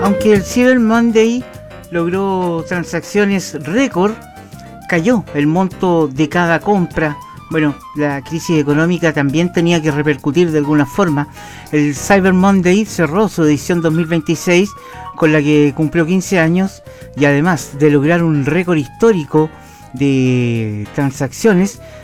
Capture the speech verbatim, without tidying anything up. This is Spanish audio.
aunque el Cyber Monday logró transacciones récord, cayó el monto de cada compra. Bueno, la crisis económica también tenía que repercutir de alguna forma. El Cyber Monday cerró su edición dos mil veintiséis, con la que cumplió quince años, y además de lograr un récord histórico de transacciones,